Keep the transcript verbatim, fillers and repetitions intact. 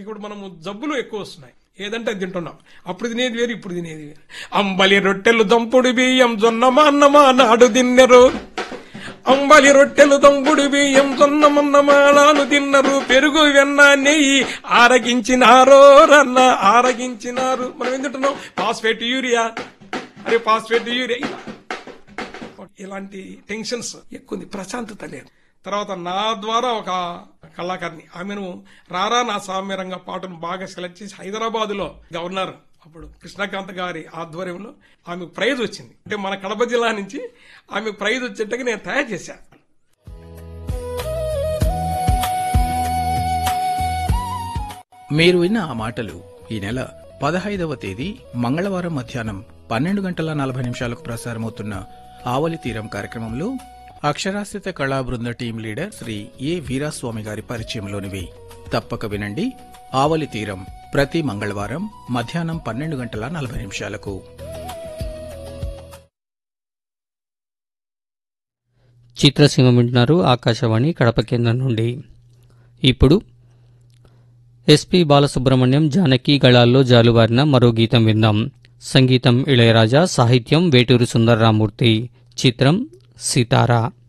ఇప్పుడు మనము జబ్బులు ఎక్కువ వస్తున్నాయి, ఏదంటే అది తింటున్నాం. అప్పుడు తినేది వేరు, ఇప్పుడు తినేది వేరు. అంబలి రొట్టెలు దంపుడు బియ్యం జొన్నమా అన్నమా నాడు తిన్నరు, అంబలి రొట్టెలు దంపుడు బియ్యం జొన్నమన్నమా నాను తిన్నరు, పెరుగు వెన్న నెయ్యి ఆరగించినారో రన్న ఆరగించినారు. మనం ఏం తింటున్నాం? ఫాస్ఫేట్ యూరియా, అరే ఫాస్ఫేట్ యూరియా, ఇలాంటి టెన్షన్స్ ఎక్కువ, ప్రశాంతత లేదు. తర్వాత నా ద్వారా ఒక కళాకారిణి, ఆమెను రారా నా సామ్యరంగ పాటను బాగా సెలెక్ట్ చేసి హైదరాబాద్ లో గవర్నర్ అప్పుడు కృష్ణకాంత్ గారి ఆధ్వర్యంలో ఆమెకు ప్రైజ్ వచ్చింది. అంటే మన కడప జిల్లా నుంచి ఆమెకు ప్రైజ్ వచ్చేట్టుగా నేను తయారు చేశాను. మీరు విన్న ఆ మాటలు ఈ నెల పదహైదవ తేదీ మంగళవారం మధ్యాహ్నం పన్నెండు గంటల నలభై నిమిషాలకు ప్రసారమవుతున్న ఆవలి తీరం కార్యక్రమంలో అక్షరాస్యత కళా బృంద టీం లీడర్ శ్రీ ఏ వీరాస్వామి గారి పరిచయంలోనివి. తప్పక వినండి ఆవలి తీరం ప్రతి మంగళవారం మధ్యాహ్నం పన్నెండు గంటల నలభై నిమిషాలకు. చిత్రసీమ వింటున్నారు ఆకాశవాణి కడప కేంద్రం నుండి. ఇప్పుడు ఎస్పి బాలసుబ్రహ్మణ్యం జానకి గళాల్లో జాలువారిన మరో గీతం విందాం. సంగీతం ఇళయరాజా, సాహిత్యం వేటూరి సుందరరామూర్తి, చిత్రం సితారా.